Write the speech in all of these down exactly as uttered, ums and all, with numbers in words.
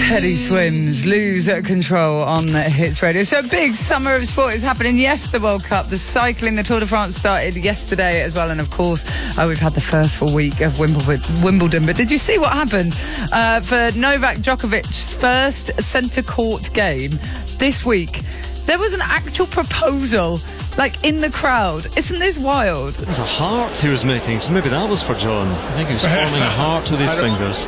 Teddy Swims, Lose Control on Hits Radio. So a big summer of sport is happening. Yes, the World Cup, the cycling, the Tour de France started yesterday as well. And of course, uh, we've had the first full week of Wimbledon. But did you see what happened uh, for Novak Djokovic's first centre court game this week? There was an actual proposal, like, in the crowd. Isn't this wild? It was a heart he was making, so maybe that was for John. I think he was forming a heart with his fingers.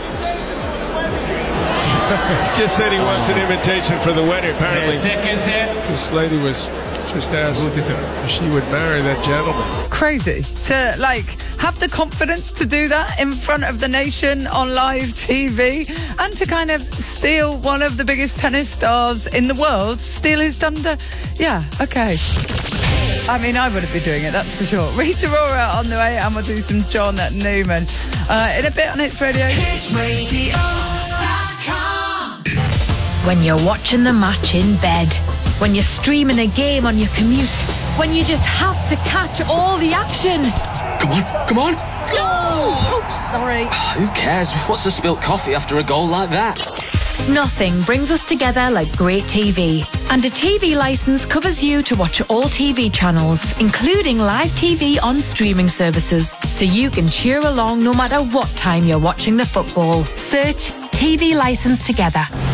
Just said he wants an invitation for the wedding. Apparently, this lady was just asked if she would marry that gentleman. Crazy to, like, have the confidence to do that in front of the nation on live T V and to kind of steal one of the biggest tennis stars in the world, steal his thunder. Yeah, okay. I mean, I wouldn't be doing it, that's for sure. Rita Ora on the way, and we'll do some John Newman uh, in a bit on Hits Radio. Hits Radio. When you're watching the match in bed, when you're streaming a game on your commute, when you just have to catch all the action. Come on, come on, go! Oops, sorry. Who cares? What's a spilt coffee after a goal like that? Nothing brings us together like great T V. And a T V licence covers you to watch all T V channels, including live T V on streaming services, so you can cheer along no matter what time you're watching the football. Search T V Licence Together.